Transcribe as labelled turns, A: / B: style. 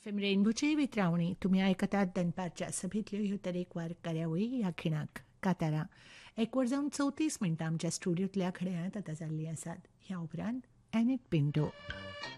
A: F M रेनबोची वितरावणी तुम्ही ऐकतात दनपारच्या सभेतल्यो ह्यो तरेकवार कार्यावळी ह्या खिणाक कातारां 1:34 आमच्या स्टुडियोंतल्या खड्याळ्यांत आतां जाल्लीं आसात. ह्या उपरांत एनिट पिंटो.